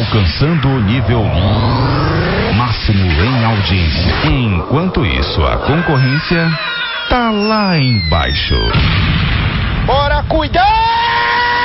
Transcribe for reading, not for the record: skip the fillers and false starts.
alcançando o nível máximo em audiência. Enquanto isso, a concorrência tá lá embaixo. Bora cuidar!